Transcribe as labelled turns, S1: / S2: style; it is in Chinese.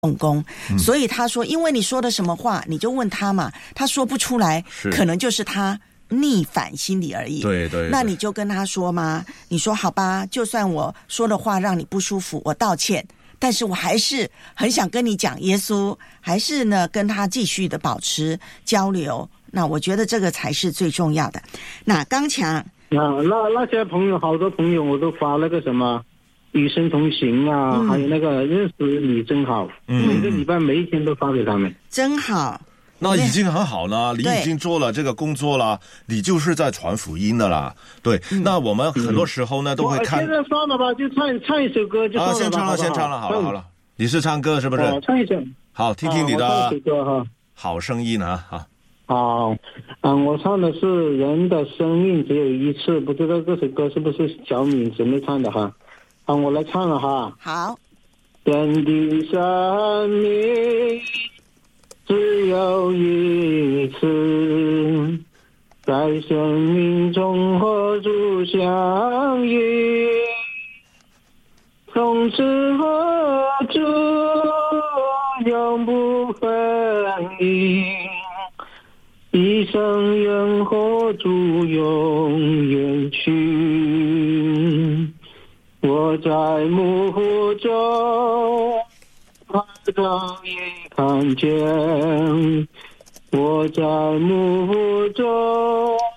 S1: 动工，所以他说，因为你说的什么话，你就问他嘛，他说不出来，可能就是他逆反心理而已。
S2: 对对，
S1: 那你就跟他说嘛，你说好吧，就算我说的话让你不舒服，我道歉，但是我还是很想跟你讲耶稣，还是呢跟他继续的保持交流。那我觉得这个才是最重要的。那刚强，
S3: 那些朋友，好多朋友我都发那个什么与神同行啊，还有那个认识你真好，每个礼拜每一天都发给他们。
S1: 真好，
S2: 那已经很好了，你已经做了这个工作了，你就是在传福音的啦。对，那我们很多时候呢都会看。
S3: 现在算了吧，就唱一首歌就算了吧。
S2: 先唱了，好了。你是唱歌是不是？
S3: 唱一首。
S2: 好，听听你的好声音啊！
S3: 好，我唱的是人的生命只有一次，不知道这首歌是不是小敏姊妹唱的哈？我来唱了哈。
S1: 好。
S3: 人的生命只有一次，在生命中和主相遇，从此和主永不分离，一生愿和主永远去。我在幕后中拍照也看见，我在幕后中